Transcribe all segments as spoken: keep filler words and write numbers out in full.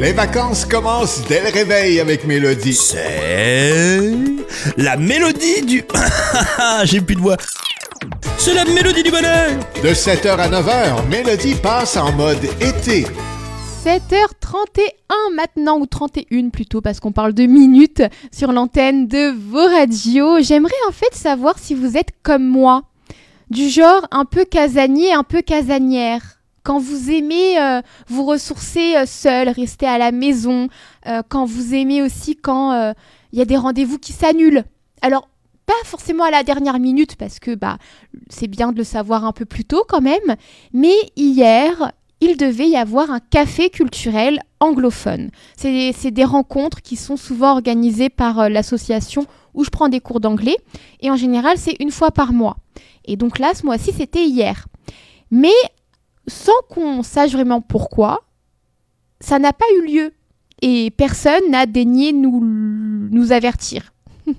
Les vacances commencent dès le réveil avec Mélodie. C'est la mélodie du... J'ai plus de voix. C'est la mélodie du bonheur. De sept heures à neuf heures, Mélodie passe en mode été. sept heures trente et un maintenant, ou trente et une plutôt, parce qu'on parle de minutes sur l'antenne de vos radios. J'aimerais en fait savoir si vous êtes comme moi, du genre un peu casanier, un peu casanière. Quand vous aimez euh, vous ressourcer euh, seul, rester à la maison, euh, quand vous aimez aussi quand il euh, y a des rendez-vous qui s'annulent. Alors, pas forcément à la dernière minute, parce que bah, c'est bien de le savoir un peu plus tôt quand même, mais hier, il devait y avoir un café culturel anglophone. C'est, c'est des rencontres qui sont souvent organisées par euh, l'association où je prends des cours d'anglais, et en général, c'est une fois par mois. Et donc là, ce mois-ci, c'était hier. Mais sans qu'on sache vraiment pourquoi, ça n'a pas eu lieu. Et personne n'a daigné nous, nous avertir.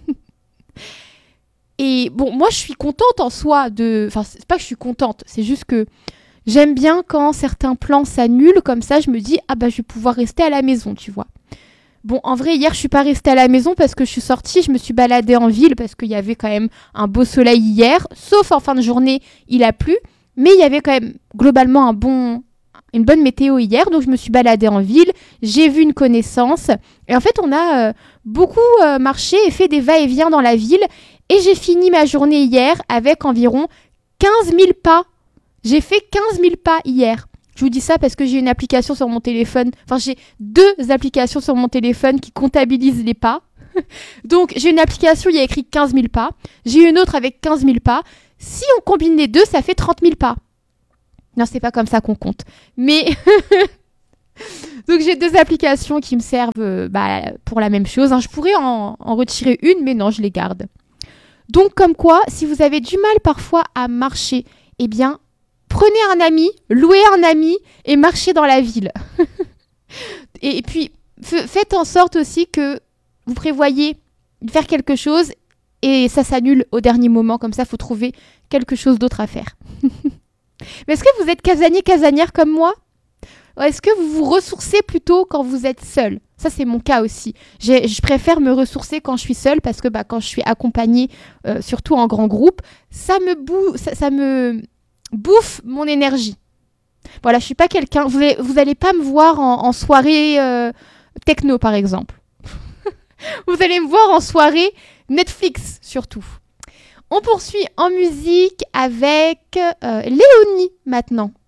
Et bon, moi, je suis contente en soi de... Enfin, c'est pas que je suis contente, c'est juste que j'aime bien quand certains plans s'annulent. Comme ça, je me dis, ah bah, je vais pouvoir rester à la maison, tu vois. Bon, en vrai, hier, je suis pas restée à la maison parce que je suis sortie, je me suis baladée en ville parce qu'il y avait quand même un beau soleil hier. Sauf en fin de journée, il a plu. Mais il y avait quand même globalement un bon, une bonne météo hier, donc je me suis baladée en ville, j'ai vu une connaissance, et en fait on a euh, beaucoup euh, marché et fait des va-et-vient dans la ville, et j'ai fini ma journée hier avec environ quinze mille pas. J'ai fait quinze mille pas hier. Je vous dis ça parce que j'ai une application sur mon téléphone, enfin j'ai deux applications sur mon téléphone qui comptabilisent les pas. Donc j'ai une application, il y a écrit quinze mille pas, j'ai une autre avec quinze mille pas. Si on combine les deux, ça fait trente mille pas. Non, c'est pas comme ça qu'on compte. Mais donc j'ai deux applications qui me servent euh, bah, pour la même chose. Hein. Je pourrais en, en retirer une, mais non, je les garde. Donc comme quoi, si vous avez du mal parfois à marcher, eh bien, prenez un ami, louez un ami et marchez dans la ville. et, et puis, f- faites en sorte aussi que vous prévoyez faire quelque chose et ça s'annule au dernier moment. Comme ça, il faut trouver quelque chose d'autre à faire. Mais est-ce que vous êtes casanier, casanière comme moi ? Ou est-ce que vous vous ressourcez plutôt quand vous êtes seul ? Ça, c'est mon cas aussi. J'ai, je préfère me ressourcer quand je suis seule parce que bah, quand je suis accompagnée, euh, surtout en grand groupe, ça me, bou- ça, ça me bouffe mon énergie. Voilà, je suis pas quelqu'un... Vous allez, vous allez pas me voir en, en soirée euh, techno, par exemple. Vous allez me voir en soirée Netflix, surtout. On poursuit en musique avec euh, Léonie, maintenant.